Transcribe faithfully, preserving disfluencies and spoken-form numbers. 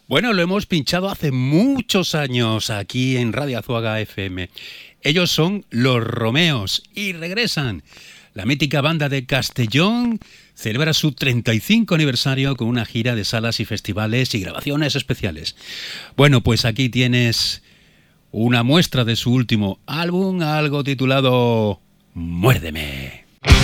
Bueno, lo hemos pinchado hace muchos años aquí en Radio Azuaga F M. Ellos son Los Romeos y regresan. La mítica banda de Castellón celebra su treinta y cinco aniversario con una gira de salas y festivales y grabaciones especiales. Bueno, pues aquí tienes una muestra de su último álbum, algo titulado Muérdeme.